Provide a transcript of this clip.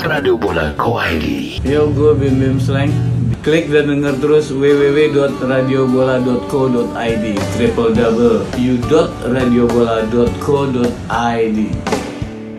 www.radiobola.co.id. Yo, gue Bim Bim Slang. Klik dan denger terus www.radiobola.co.id, www.radiobola.co.id.